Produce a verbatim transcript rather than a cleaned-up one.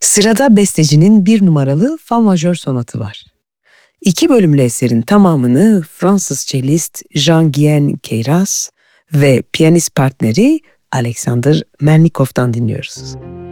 Sırada bestecinin bir numaralı fa majör sonatı var. İki bölümlü eserin tamamını Fransız cellist Jean-Guyen Queyras ve piyanist partneri Alexander Melnikov'tan dinliyoruz.